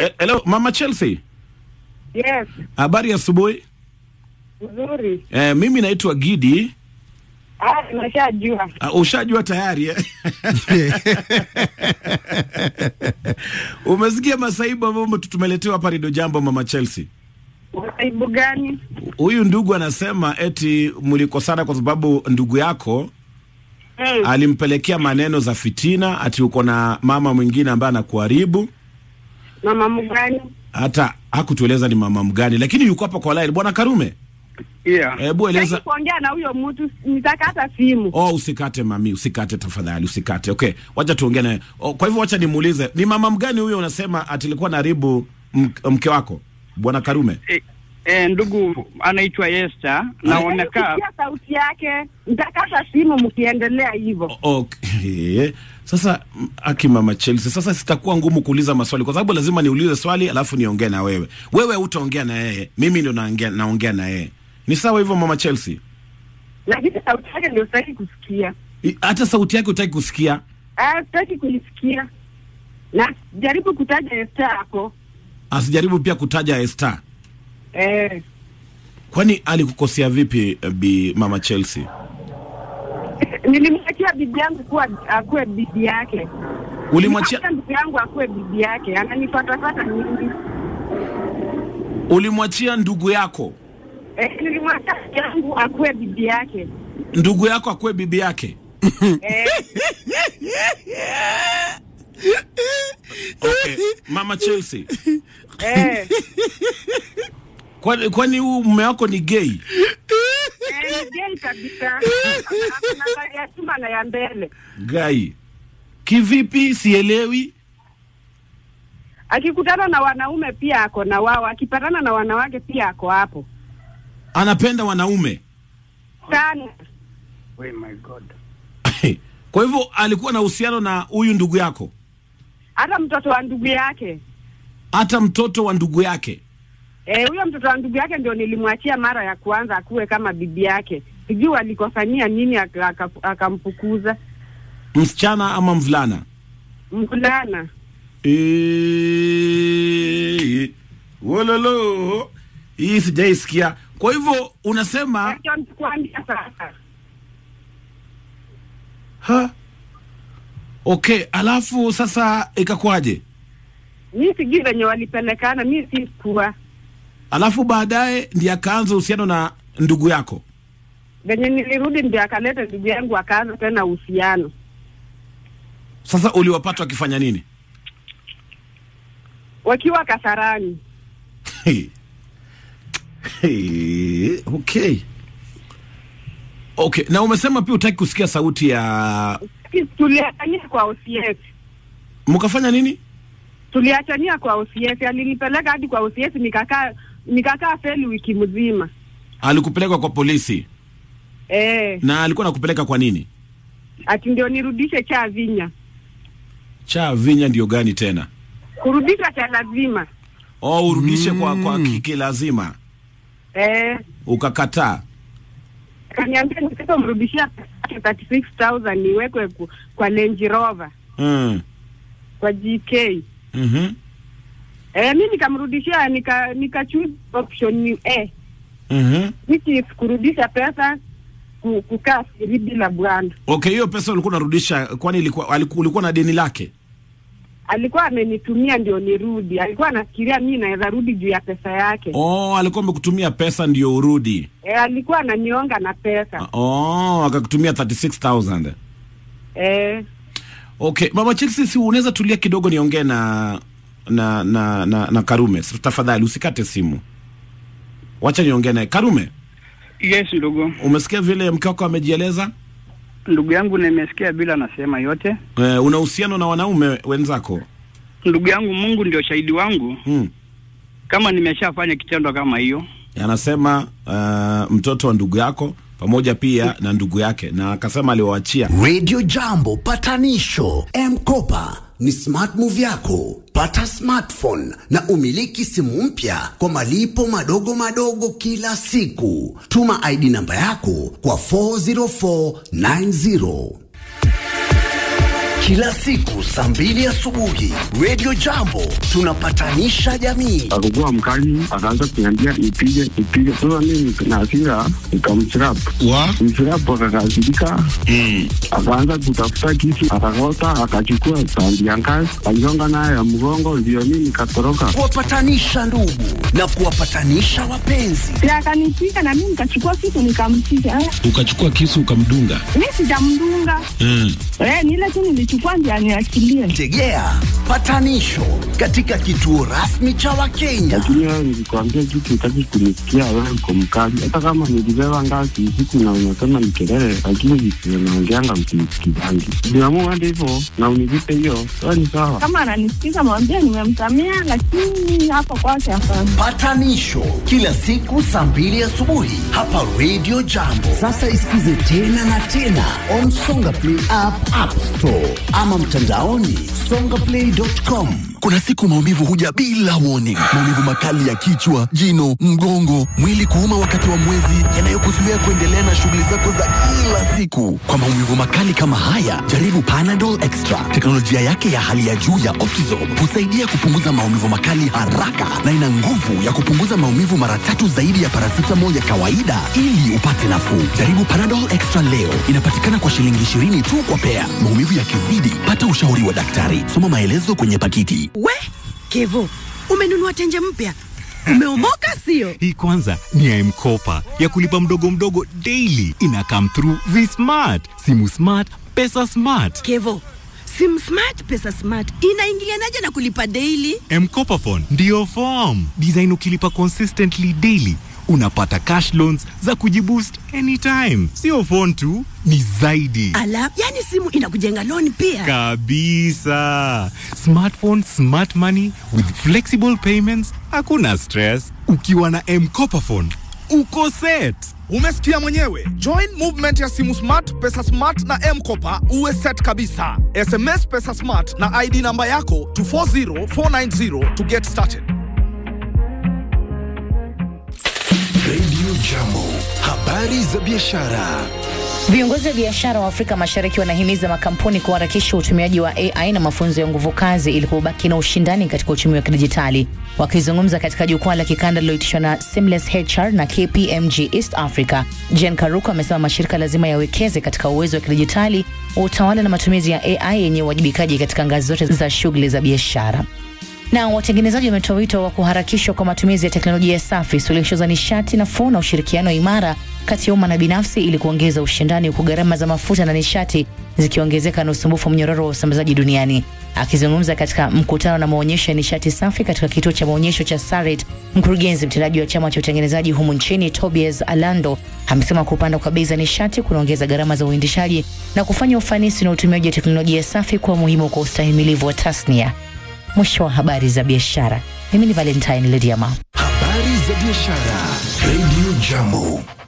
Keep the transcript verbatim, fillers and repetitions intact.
Hello, Mama Chelsea. Yes. Habari asubuhi. Nzuri. Eh, mimi naitwa Gidi. Ah, nimeshajua. Uh, ushajua tayari eh? Umesikia masaibu ambayo tumeletewa hapa Radio Jambo, Mama Chelsea? Masaibu gani? Huyu ndugu anasema eti mlikosana kwa sababu ndugu yako Hmm. alimpelekea maneno za fitina, ati uko na mama mwingine ambaye anakuharibu. Mama mgani? Hata hakutueleza ni mama mgani, lakini yuko hapa kwa line. Bwana Karume. Yeah. Hebu eleza. Kuongea na huyo mtu nitakata simu. Oh, usikate mami, usikate tafadhali, usikate. Okay, wacha tuongee naye. Oh, kwa hivyo wacha nimuulize, ni mama mgani huyo unasema atilikuwa naribu mke wako? Bwana Karume. Eh, eh, ndugu anaitwa Esther, naoneka sauti yake. Nitakata simu mkiendelea hivyo. Okay. Sasa aki Mama Chelsea, sasa sitakuwa ngumu kuuliza maswali kwa sababu lazima niulize swali alafu niongee na wewe. Wewe utaongea na yeye, mimi ndio naongea naongea na yeye. Ni sawa hivyo Mama Chelsea? Lakini sauti yake ndio sitaki kusikia. I, hata sauti yake hutaki kusikia? Ah, sitaki kusikia. Na jaribu kutaja Esther hapo. Asijaribu pia kutaja Esther. Eh. Kwani alikukosea vipi bi Mama Chelsea? Nilimwachia bibi yangu kuwa akuwe bibi yake. Ulimwachia bibi yangu akuwe bibi yake. Ananifuata fuata nyingi. Ulimwachia ndugu yako? Eh, nilimwachia bibi yangu akuwe bibi yake. Ndugu yako akuwe bibi yake? Eh. Okay, Mama Chelsea. Eh. Kwani kwani huyu mume wako ni gay? Eh, ni gay kabisa. Ana ya chuma na ya mbele. Gay. Kivipi sielewi? Akikutana na wanaume pia ako na wao, akipatana na wanawake pia ako hapo. Anapenda wanaume sana. Oh my God. Kwa hivyo alikuwa na uhusiano na huyu ndugu yako? Hata mtoto wa ndugu yake. Hata mtoto wa ndugu yake? Eh, huyo mtoto wa ndugu yake ndio nilimwachia mara ya kwanza akuwe kama bibi yake. Sijui alikosania nini akamfukuza. Msichana ama mvulana? Mvulana. Eh, wololo. Hii sijaisikia. Kwa hivyo unasema kuambia sasa. Ha? Okay, alafu sasa ikakwaje? Mimi sijui venye walipelekana, mimi si kuwa. Alafu baadaye ndiye akaanza uhusiano na ndugu yako? Venye nilirudi ndiye akaleta ndugu yangu akaanza tena uhusiano. Sasa uliwapata wakifanya nini? Wakiwa Kasarani. Hey. Hey, okay. Okay, na umesema pia utaki kusikia sauti ya... Tuliachania kwa O C S. Mkafanya nini? Tuliachania kwa O C S, alinipeleka hadi kwa O C S nikakaa nikakaa feli wiki mzima. Alikupeleka kwa polisi? Eh. Na alikuwa anakupeleka kwa nini? Ati ndio nirudishe cha Vinya. Cha Vinya ndio gani tena? Kurudisha cha lazima. Oh, urudishe mm. kwa kwa kike lazima. Eh. Ukakataa? Kaniambia nikito mrudishia thirty-six thousand niwekwe kwa Range Rover. Mm. Kwa G K. Mhm. Mm eh, mimi nikamrudishia nika nika choose option A. Mhm. Mm which is kurudisha pesa kukaa siri bila bwana. Okay, hiyo pesa ulikuwa unarudisha kwani ilikuwa ulikuwa na deni lake? Alikuwa amenitumia ndio nirudi. Alikuwa anafikiria mimi naweza rudi juu ya pesa yake. Oh, alikuwa amekutumia pesa ndio urudi. Eh, alikuwa ananionga na pesa. Oh, akakutumia thirty-six thousand. Eh. Okay, Mama Chelsea, si unaweza tulia kidogo niongee na na na na, na Karume. Tafadhali usikate simu. Wacha niongee naye. Karume. Yes, ndugu. Umesikia vile mke wako amejieleza? Ndugu yangu nimesikia bila nasema yote. Eh, una uhusiano na wanaume wenzako? Ndugu yangu, Mungu ndio shahidi wangu. Hmm. Kama nimeshafanya kitendo kama hiyo. Anasema uh, mtoto wa ndugu yako pamoja pia na ndugu yake, na akasema aliwaachia. Radio Jambo patanisho. M-Kopa ni smart move yako. Pata smartphone na umiliki simu mpya kwa malipo madogo madogo kila siku. Tuma I D namba yako kwa four zero four nine zero. Kila siku saa mbili asubuhi Radio Jambo tunapatanisha jamii. Alikuwa mkali, akaanza kuniambia nipige nipige. Sasa mimi na hasira nikamchirap. Wa? Mchirap akakasirika. Mm. Akaanza kutafuta kisu, akakota, akachukua tandi ya ngazi, aligonga naye ya mgongo, ndio mimi nikatoroka. Kuwapatanisha ndugu na kuwapatanisha wapenzi. Ya akanipiga na mimi nikachukua kitu nikampiga. Ukachukua kisu ukamdunga? Mimi sijamdunga. Mm. Eh, ni ile tu nilichukua ndio aniachilie. Tegea patanisho katika kituo rasmi cha Wakenya. Lakini wewe nilikwambia kitu utaki kunisikia, wewe uko mkali. Hata kama nilibeba ngazi usiku na unasema ni kelele, lakini visio naongeanga msikizangi. Niamua ndivyo na univipe hiyo, wewe ni sawa. Kama ananisikiza mwambie nimemsamea, lakini hapo kwake hapana. Patanisho kila siku saa mbili asubuhi hapa Radio Jambo. Sasa isikize tena na tena on Songa Play app, App Store ama mtandaoni songa play dot com. Kuna siku maumivu huja bila warning. Maumivu makali ya kichwa, jino, mgongo, mwili kuuma wakati wa mwezi, yanayokuzuia kuendelea na shughuli zako za kila siku. Kwa maumivu makali kama haya, jaribu Panadol Extra. Teknolojia yake ya hali ya juu ya Optizorb husaidia kupunguza maumivu makali haraka na ina nguvu ya kupunguza maumivu mara tatu zaidi ya paracetamol ya kawaida ili upate nafuu. Jaribu Panadol Extra leo. Inapatikana kwa shilingi ishirini tu kwa pea. Maumivu yakizidi, pata ushauri wa daktari. Soma maelezo kwenye pakiti. We, Kevo, umenunua tenje mpya? Umeomoka sio? Hii kwanza ni ya M-Kopa, ya kulipa mdogo mdogo daily. Ina come through V-Smart. Simu smart, pesa smart. Kevo, sim smart, pesa smart inaingilianaje na kulipa daily? M-Kopa phone ndio form. Design ukilipa consistently daily, unapata cash loans za kujiboost anytime. Sio phone tu, ni zaidi. Ala, yani simu inakujenga loan pia? Kabisa. Smartphone, smart money with flexible payments. Hakuna stress. Ukiwa na M-Kopa phone, uko set. Umesikia mwenyewe. Join movement ya simu smart, pesa smart na M-Kopa uwe set kabisa. S M S pesa smart na I D namba yako to four zero four nine zero to get started. Radio Jambo, habari za biashara. Viongozi wa biashara wa Afrika Mashariki wanahimiza makampuni kuharakisha utumiaji wa A I na mafunzo ya nguvu kazi ili kubaki na ushindani katika uchumi wa kidijitali. Wakizungumza katika jukwaa la kikanda liloitishwa na Seamless H R na K P M G East Africa, Jen Karuka amesema mashirika lazima yawekeze katika uwezo wa kidijitali, utawala na matumizi ya A I yenye uwajibikaji katika ngazi zote za shughuli za biashara. Na watengenezaji wametoa wito wa kuharakishwa kwa matumizi ya teknolojia safi, suluhisho za nishati nafuu na ushirikiano imara kati ya umma na binafsi ili kuongeza ushindani, huku gharama za mafuta na nishati zikiongezeka na usumbufu mnyororo wa usambazaji duniani. Akizungumza katika mkutano na maonyesho ya nishati safi katika kituo cha maonyesho cha Sarit, mkurugenzi mtendaji wa chama cha utengenezaji humu nchini Tobias Alando amesema kupanda kwa bei za nishati kunaongeza gharama za uendeshaji na kufanya ufanisi na utumiaji wa teknolojia safi kwa muhimu kwa ustahimilivu wa tasnia. Mwisho wa habari za biashara. Mimi ni Valentine Lydiama. Habari za biashara. Radio Jambo.